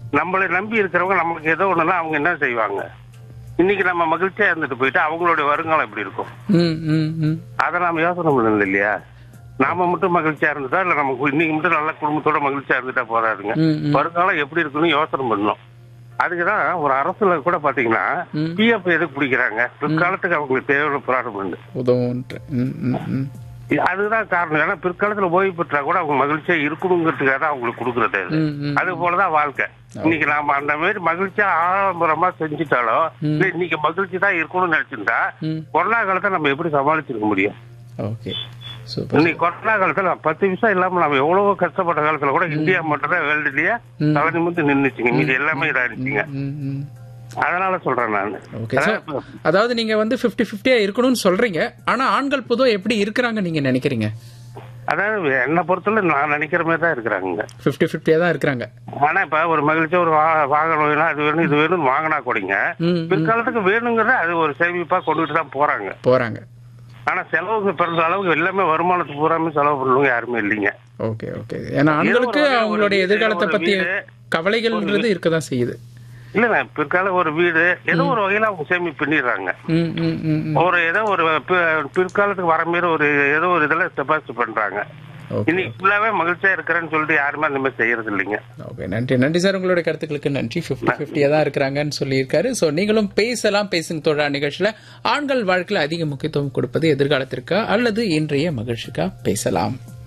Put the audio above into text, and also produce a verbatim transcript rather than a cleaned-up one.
நம்மளை நம்பி இருக்கிறவங்க நமக்கு ஏதோ ஒண்ணுன்னா அவங்க என்ன செய்வாங்க? இன்னைக்கு நம்ம மகிழ்ச்சியா இருந்துட்டு போயிட்டு அவங்களுடைய வருங்காலம் எப்படி இருக்கும்? ம், ம், ம். அதை நாம யோசனை பண்ணது இல்லையா? நாம மட்டும் மகிழ்ச்சியா இருந்துட்டா இல்ல நமக்கு இன்னைக்கு மட்டும் நல்ல குடும்பத்தோட மகிழ்ச்சியா இருந்துட்டா போறாதுங்க. ம், ம். வருங்காலம் எப்படி இருக்குன்னு யோசனை பண்ணணும். அதுக்குதான் ஒரு அரசுல கூட பாத்தீங்கன்னா ம். பிஎஃப் எதுக்கு பிடிக்கிறாங்க? பிற்காலத்துக்கு அவங்களுக்கு தேவையான போராட்டம் உதவுன்ற. ம், ம், ம். அதுதான் காரணம். ஏன்னா பிற்காலத்துல ஓய்வு பெற்றா கூட அவங்க மகிழ்ச்சியா இருக்கணுங்கிறதுக்காக தான் அவங்களுக்கு கொடுக்கறது அது. ம், ம். அது போலதான் வாழ்க்கை. இன்னைக்கு நாம அந்த மாதிரி மகிழ்ச்சியா ஆடம்பரமா செஞ்சுட்டாலோ இல்ல இன்னைக்கு மகிழ்ச்சி தான் இருக்கணும்னு நினைச்சிருந்தா ம். கொரோனா காலத்தை நம்ம எப்படி சமாளிச்சிருக்க முடியும்? Okay, super. இன்னைக்கு கொரோனா காலத்துல பத்து நிமிஷம் இல்லாம நம்ம எவ்வளவு கஷ்டப்பட்ட காலத்துல கூட இந்தியா மட்டும் தான் வேர்ல்டுலயே ம். தலை நிமிர்ந்து நின்னுச்சுங்க. மீது எல்லாமே இதாயிருச்சுங்க. ம், ம். அதனால சொல்றேன் நான். ஓகே, so, அதாவது நீங்க வந்து பிப்டி பிப்டியா இருக்கணும்னு சொல்றீங்க. ஆனா ஆண்கள் பொதுவா எப்படி இருக்கிறாங்க நீங்க நினைக்கிறீங்க? அதாவது என்ன பொறுத்தவரை நான் நினைக்கிற மாதிரி தான் இருக்கிறாங்க. பிப்டி பிப்டியா தான் இருக்கிறாங்க. ஆனா இப்ப ஒரு மகிழ்ச்சியா ஒரு வா- வாகனம் வேணும் அது வேணும் இது வேணும்னு வாங்கினா கூடங்க ம், ம். பிற்காலத்துக்கு வேணுங்கிறத அது ஒரு சேமிப்பா கொண்டுட்டு தான் போறாங்க. போறாங்க. ஆனா செலவுக்கு பிறந்த அளவுக்கு எல்லாமே வருமானத்துக்கு பூராமே செலவு பண்ணுறவங்க யாருமே இல்லைங்க. Okay, okay. ஏன்னா ஆண்களுக்கு ஏதோ ஒரு அவங்களுடைய வீடு, எதிர்காலத்தை ஒரு பத்தி வீடு, கவலைகள்ன்றது இருக்கதான் செய்யுது. இல்ல பிற்கால ஒரு வீடு ஏதோ ஒரு வகையில அவங்க சேமிப்பு பண்ணிடுறாங்க. ம், ம், ம், ம். ஒரு ஏதோ ஒரு பி- பிற்காலத்துக்கு வர மாதிரி ஒரு ஏதோ ஒரு இதுல டெபாசிட் பண்றாங்க. ஓகே, இன்னைக்கு ஃபுல்லாவே மகிழ்ச்சியா இருக்கிறேன்னு சொல்லிட்டு யாருமே அந்த மாதிரி செய்யறது இல்லைங்க. ஓகே. நன்றி, நன்றி சார். உங்களுடைய கருத்துக்களுக்கு நன்றி. பிப்டி பிப்டியா தான் இருக்கிறாங்கன்னு சொல்லியிருக்காரு. ஸோ நீங்களும் பேசலாம். பேசுங்க தோழா நிகழ்ச்சியில ஆண்கள் வாழ்க்கையில அதிக முக்கியத்துவம் கொடுப்பது எதிர்காலத்திற்கா அல்லது இன்றைய மகிழ்ச்சிக்கா? பேசலாம்.